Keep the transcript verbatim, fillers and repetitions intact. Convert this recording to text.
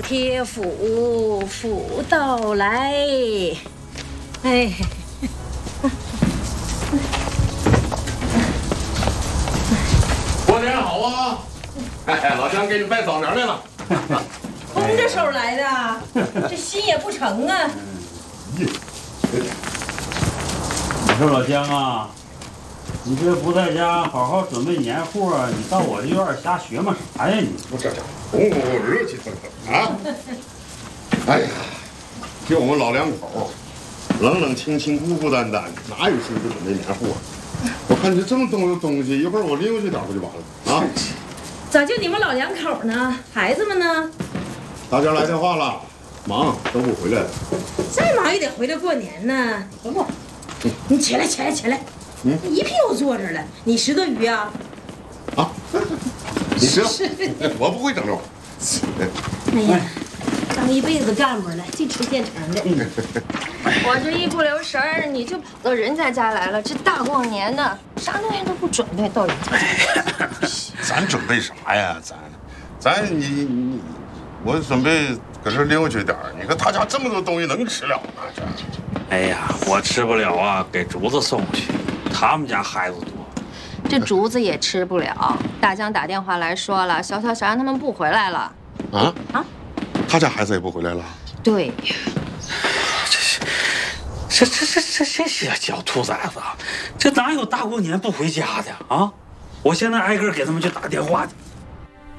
贴福，福到来。哎， 过年好啊！哎，老乡给你拜早年来了。 空着手来的，这心也不成啊。 你说老姜啊，你这不在家好好准备年货，你到我这院瞎学摸啥呀你？ 不这这，红红热气腾腾啊！哎呀，就我们老两口，冷冷清清、孤孤单单，哪有心思准备年货？我看你这么多东西，一会儿我拎回去点不就完了啊？ 咋就你们老两口呢？孩子们呢？ 大家来电话了，忙都不回来了。 再忙也得回来过年呢。不不，你起来起来起来，嗯，一屁股坐着了。你识得鱼啊？ 啊，你知道？我不会整这玩意儿。哎呀，当一辈子干部了，净吃现成的。 我这一不留神儿，你就跑到人家家来了。这大过年的，啥东西都不准备，到人家家。 咱准备啥呀？咱，咱你你，我准备搁这溜去点儿。你看他家这么多东西，能吃了吗？这。 哎呀，我吃不了啊，给竹子送去。他们家孩子多， 这竹子也吃不了。大江打电话来说了，小小小让他们不回来了。 啊啊，他家孩子也不回来了？ 对呀。 这这这这这些小兔崽子，这哪有大过年不回家的啊？我现在挨个给他们去打电话去。